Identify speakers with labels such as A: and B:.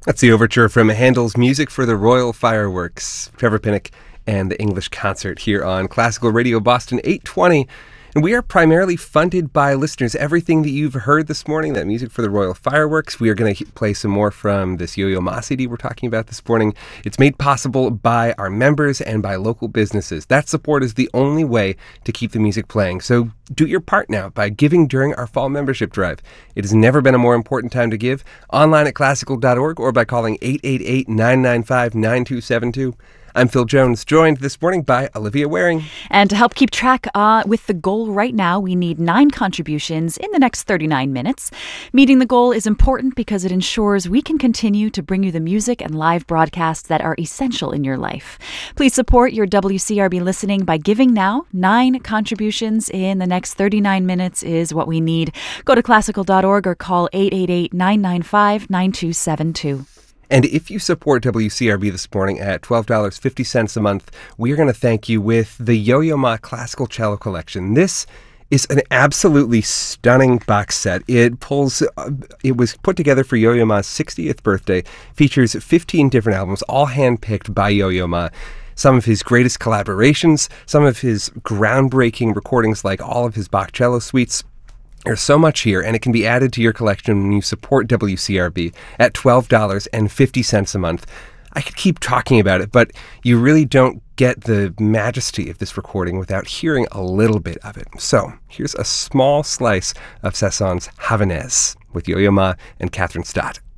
A: That's the overture from Handel's Music for the Royal Fireworks. Trevor Pinnock and the English Concert here on Classical Radio Boston 820. And we are primarily funded by listeners. Everything that you've heard this morning, that music for the Royal Fireworks, we are going to play some more from this Yo-Yo Ma CD we're talking about this morning. It's made possible by our members and by local businesses. That support is the only way to keep the music playing. So do your part now by giving during our fall membership drive. It has never been a more important time to give. Online at classical.org or by calling 888-995-9272. I'm Phil Jones, joined this morning by Olivia Waring.
B: And to help keep track with the goal right now, we need 9 contributions in the next 39 minutes. Meeting the goal is important because it ensures we can continue to bring you the music and live broadcasts that are essential in your life. Please support your WCRB listening by giving now. 9 contributions in the next 39 minutes is what we need. Go to classical.org or call 888-995-9272.
A: And if you support WCRB this morning at $12.50 a month, we are going to thank you with the Yo-Yo Ma Classical Cello Collection. This is an absolutely stunning box set. It was put together for Yo-Yo Ma's 60th birthday, features 15 different albums, all handpicked by Yo-Yo Ma. Some of his greatest collaborations, some of his groundbreaking recordings like all of his Bach cello suites. There's so much here, and it can be added to your collection when you support WCRB at $12.50 a month. I could keep talking about it, but you really don't get the majesty of this recording without hearing a little bit of it. So here's a small slice of Cézanne's Havanaise with Yo-Yo Ma and Catherine Stott.